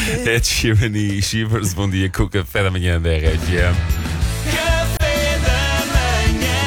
Ed Sheeran e Shivers, bom dia com o café da manhã da RFM. Café da manhã.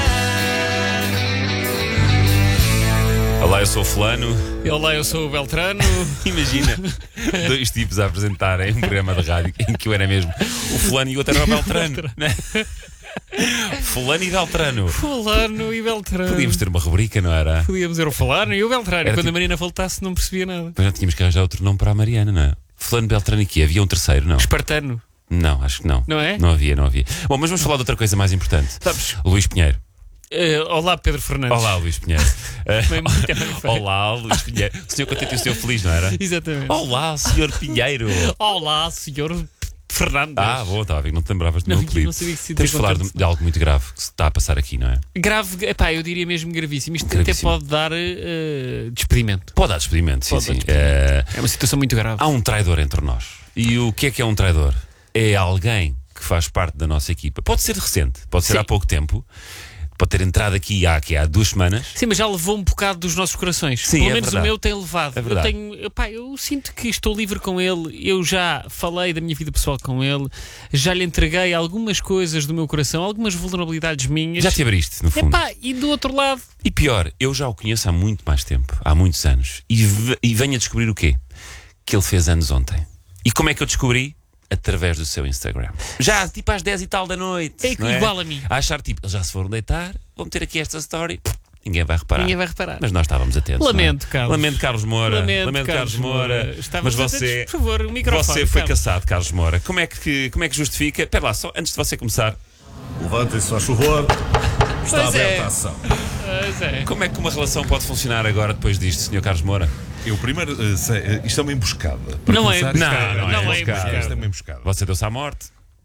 Olá, eu sou o Fulano. Olá, eu sou o Beltrano. Imagina, dois tipos a apresentarem um programa de rádio em que eu era mesmo o Fulano e o outro era o Beltrano. Fulano e Beltrano. Fulano e Beltrano. Podíamos ter uma rubrica, não era? Podíamos ter o Fulano e o Beltrano. Era Quando tipo... a Mariana voltasse, não percebia nada. Mas não tínhamos que arranjar outro nome para a Mariana, não é? Fulano, Beltrano e quê? Havia um terceiro, não? Espartano. Não, acho que não. Não é? Não havia. Bom, mas vamos falar de outra coisa mais importante. Sabes? Luís Pinheiro. Olá, Pedro Fernandes. Olá, Luís Pinheiro. Bem feito. Olá, Luís Pinheiro. O senhor contente e o senhor feliz, não era? Exatamente. Olá, senhor Pinheiro. Olá, senhor Fernandes. Ah, bom, estava a ver, não te lembravas do meu Não apelido. sabia que se Temos de falar de algo muito grave que se está a passar aqui, não é? Grave, epá, eu diria mesmo gravíssimo. Isto Gravíssimo. até pode dar despedimento. Pode dar despedimento, sim, Pode dar sim. despedimento. É uma situação muito grave. Há um traidor entre nós. E o que é um traidor? É alguém que faz parte da nossa equipa. Pode ser recente, pode ser Sim. há pouco tempo. Pode ter entrado aqui há 2 semanas. Sim, mas já levou um bocado dos nossos corações. Sim, Pelo é menos verdade. o meu tem levado. É verdade. Eu sinto que estou livre com ele. Eu já falei da minha vida pessoal com ele. Já lhe entreguei algumas coisas do meu coração, algumas vulnerabilidades minhas. Já te abriste, no fundo. Epá, e do outro lado... E pior, eu já o conheço há muito mais tempo, há muitos anos. E venho a descobrir o quê? Que ele fez anos ontem. E como é que eu descobri? Através do seu Instagram. Já, tipo às 10 e tal da noite. É não é? igual a mim. A achar, tipo, eles já se foram deitar, vão ter aqui esta story. Ninguém vai reparar. Ninguém vai reparar. Mas nós estávamos atentos. Lamento, não é? Carlos. Lamento, Carlos Moura. Lamento, Carlos Moura. Estávamos Mas você, atentos, por favor, o microfone. você foi Carlos. caçado, Carlos Moura. Como é que justifica? Espera lá, só antes de você começar. Levantem-se, faz favor. Está Pois é. aberta a ação. Pois é. Como é que uma relação pode funcionar agora depois disto, Sr. Carlos Moura? Eu primeiro, isto é uma emboscada. Para Não é começar, emboscada. Não, Não é emboscada. emboscada. Isto é uma emboscada. Você deu-se à morte.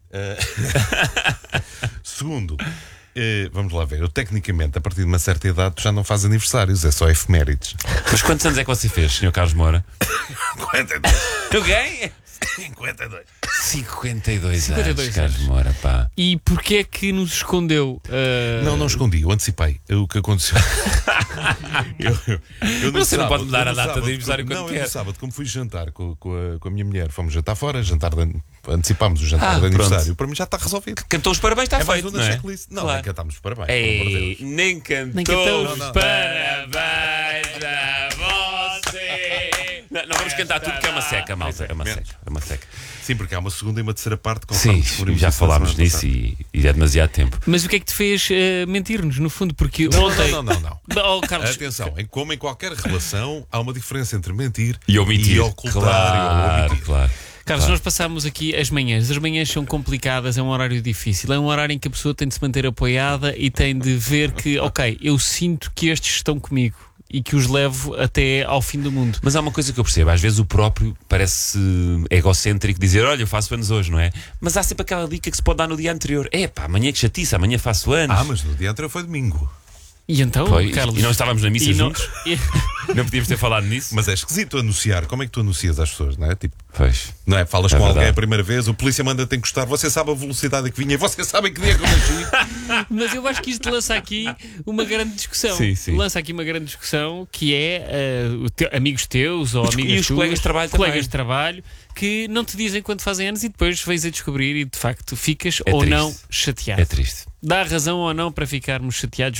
Segundo, vamos lá ver. Eu, tecnicamente, a partir de uma certa idade, tu já não faz aniversários, é só efemérides. Mas quantos anos é que você fez, Sr. Carlos Moura? 52. Alguém? 52. 52 52 anos, Carlos anos. Moura, pá. E porquê é que nos escondeu? Não escondi, eu antecipei o que aconteceu. eu no Você não sábado- pode mudar eu no a data sábado, de aniversário quando Não, quer. eu no sábado, como fui jantar com a minha mulher, fomos jantar fora, antecipámos o jantar de pronto. aniversário. Para mim já está resolvido. Cantou os parabéns, está É mais feito, uma não é? checklist. Não, Claro. nem cantámos os parabéns. pelo amor de Ei, Deus. nem cantou Nem cantou os os parabéns a você. Não vamos cantar tudo porque é uma seca, malta. É uma seca. Sim, porque há uma segunda e uma terceira parte. Sim, já falámos nisso e é demasiado tempo. Mas o que é que te fez mentir-nos, no fundo? Porque Não, ontem... não. Oh, Carlos, Atenção, como em qualquer relação, há uma diferença entre mentir E omitir. e ocultar Claro, ou omitir. claro. Carlos, nós passámos aqui as manhãs. As manhãs são complicadas, é um horário difícil. É um horário em que a pessoa tem de se manter apoiada e tem de ver que, ok, eu sinto que estes estão comigo e que os levo até ao fim do mundo. Mas há uma coisa que eu percebo, às vezes o próprio parece egocêntrico dizer, olha, eu faço anos hoje, não é? Mas há sempre aquela dica que se pode dar no dia anterior. Amanhã que chatice, amanhã faço anos. Mas no dia anterior foi domingo. E então, Foi, Carlos... e não estávamos na missa e não- juntos? Não podíamos ter falado nisso? Mas é esquisito anunciar. Como é que tu anuncias às pessoas, não é? Tipo, Pois. não é? Falas É com alguém verdade. a primeira vez, o polícia manda-te encostar, você sabe a velocidade que vinha e você sabe em que dia que eu nasci. Mas eu acho que isto lança aqui uma grande discussão. Sim, sim. Lança aqui uma grande discussão que é amigos teus ou amigas e os tuas, colegas de trabalho colegas também. de trabalho que não te dizem quando fazem anos e depois vens a descobrir e de facto ficas É ou triste. não chateado. É triste. Dá razão ou não para ficarmos chateados?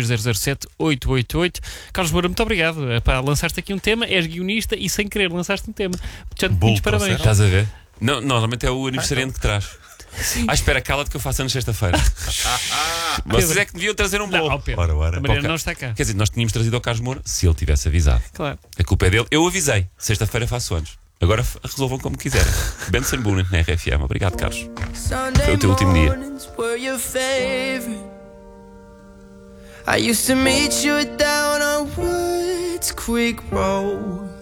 962-007-888. Carlos Moura, muito obrigado. Lançaste aqui um tema, és guionista e sem querer lançaste um tema. Portanto, Bolo muitos parabéns. trouxeram? Estás a ver? Não, normalmente é o aniversariante que traz. Espera, cala-te que eu faço anos sexta-feira. Vocês é que deviam trazer um Não, bolo. ó Pedro, Ora. a Mariana Ok. não está cá. Quer dizer, nós tínhamos trazido ao Carlos Moura se ele tivesse avisado. Claro. A culpa é dele. Eu avisei. Sexta-feira faço anos. Agora resolvam como quiserem. Benson Boone na RFM. Obrigado, Carlos. Foi o teu último dia. I used to meet you down on Woods Creek Road.